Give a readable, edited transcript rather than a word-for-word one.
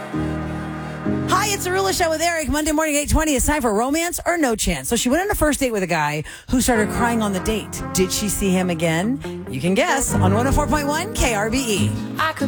Hi, it's the Rula Show with Eric. Monday morning, 8:20. It's time for romance or no chance. So she went on a first date with a guy who started crying on the date. Did she see him again? You can guess on 104.1 KRBE. I could